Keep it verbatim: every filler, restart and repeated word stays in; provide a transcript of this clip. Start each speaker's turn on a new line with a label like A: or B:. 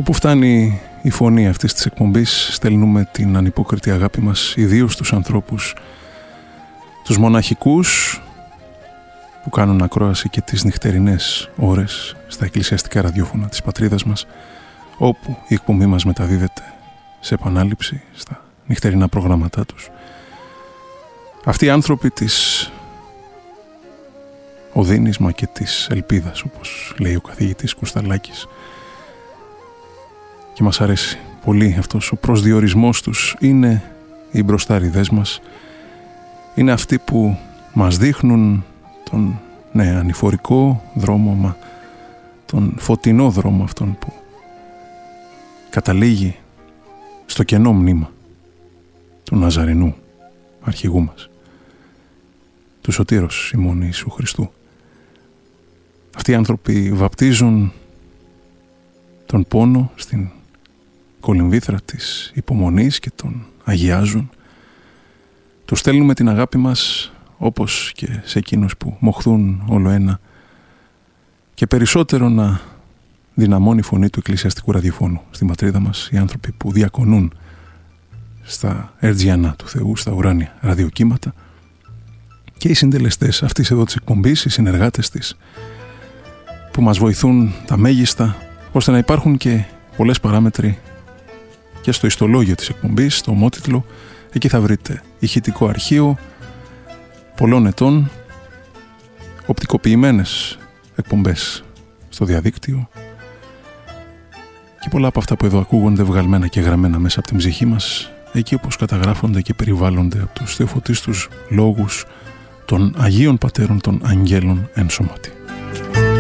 A: Όπου φτάνει η φωνή αυτής της εκπομπής, στέλνουμε την ανυπόκριτη αγάπη μας ιδίως στους ανθρώπους, τους μοναχικούς που κάνουν ακρόαση και τις νυχτερινές ώρες στα εκκλησιαστικά ραδιόφωνα της πατρίδας μας, όπου η εκπομπή μας μεταδίδεται σε επανάληψη στα νυχτερινά προγράμματά τους. Αυτοί οι άνθρωποι της οδύνης μα και της ελπίδας, όπως λέει ο καθηγητής Κουσταλάκης, και μας αρέσει πολύ αυτός ο προσδιορισμός τους, είναι οι μπροστάριδες μας, είναι αυτοί που μας δείχνουν τον ναι, ανηφορικό δρόμο, μα τον φωτεινό δρόμο αυτόν που καταλήγει στο κενό μνήμα του Ναζαρινού αρχηγού μας, του Σωτήρος ημών Ιησού Χριστού. Αυτοί οι άνθρωποι βαπτίζουν τον πόνο στην κολυμβήθρα της υπομονής και τον αγιάζουν. Τους στέλνουμε την αγάπη μας, όπως και σε εκείνους που μοχθούν όλο ένα και περισσότερο να δυναμώνει η φωνή του εκκλησιαστικού ραδιοφώνου στη πατρίδα μας, οι άνθρωποι που διακονούν στα ερτζιανά του Θεού, στα ουράνια ραδιοκύματα, και οι συντελεστές αυτής εδώ της εκπομπής, οι συνεργάτες της, που μας βοηθούν τα μέγιστα, ώστε να υπάρχουν και πολλές παράμετροι και στο ιστολόγιο της εκπομπής, στο ομότιτλο. Εκεί θα βρείτε ηχητικό αρχείο πολλών ετών, οπτικοποιημένες εκπομπές στο διαδίκτυο και πολλά από αυτά που εδώ ακούγονται βγαλμένα και γραμμένα μέσα από την ψυχή μας, εκεί όπως καταγράφονται και περιβάλλονται από τους θεοφωτίστους λόγους των Αγίων Πατέρων των Αγγέλων εν σώματι.